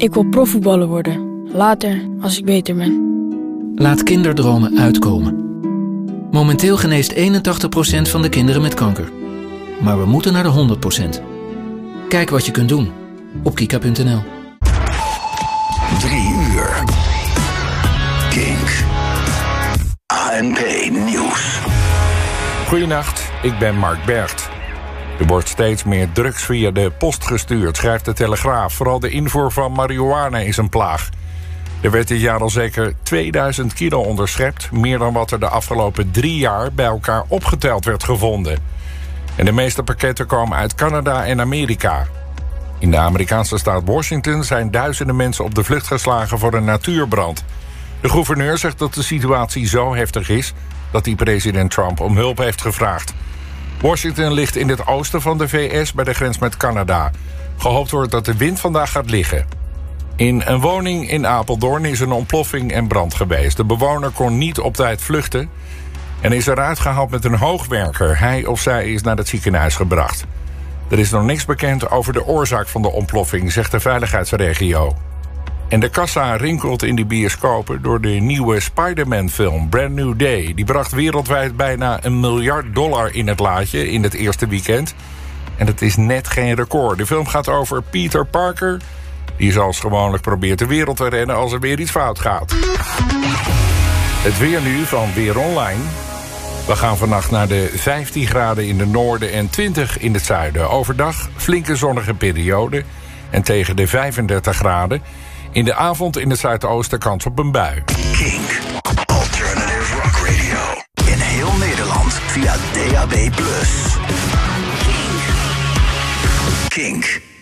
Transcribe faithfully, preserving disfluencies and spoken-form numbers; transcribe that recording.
Ik wil profvoetballer worden. Later, als ik beter ben. Laat kinderdromen uitkomen. Momenteel geneest eenentachtig procent van de kinderen met kanker. Maar we moeten naar de honderd procent. Kijk wat je kunt doen op kika punt n l. Drie uur. Kink. A N P Nieuws. Goedenacht, ik ben Mark Bergt. Er wordt steeds meer drugs via de post gestuurd, schrijft de Telegraaf. Vooral de invoer van marihuana is een plaag. Er werd dit jaar al zeker tweeduizend kilo onderschept. Meer dan wat er de afgelopen drie jaar bij elkaar opgeteld werd gevonden. En de meeste pakketten komen uit Canada en Amerika. In de Amerikaanse staat Washington zijn duizenden mensen op de vlucht geslagen voor een natuurbrand. De gouverneur zegt dat de situatie zo heftig is dat hij president Trump om hulp heeft gevraagd. Washington ligt in het oosten van de V S bij de grens met Canada. Gehoopt wordt dat de wind vandaag gaat liggen. In een woning in Apeldoorn is een ontploffing en brand geweest. De bewoner kon niet op tijd vluchten en is eruit gehaald met een hoogwerker. Hij of zij is naar het ziekenhuis gebracht. Er is nog niks bekend over de oorzaak van de ontploffing, zegt de veiligheidsregio. En de kassa rinkelt in de bioscopen door de nieuwe Spider-Man-film Brand New Day. Die bracht wereldwijd bijna een miljard dollar in het laadje in het eerste weekend. En dat is net geen record. De film gaat over Peter Parker, die zoals gewoonlijk probeert de wereld te rennen als er weer iets fout gaat. Het weer nu van Weer Online. We gaan vannacht naar de vijftien graden in het noorden en twintig in het zuiden. Overdag flinke zonnige periode en tegen de vijfendertig graden. In de avond in het zuidoosten kans op een bui. Kink. Alternative Rock Radio. In heel Nederland via D A B plus. Kink. Kink.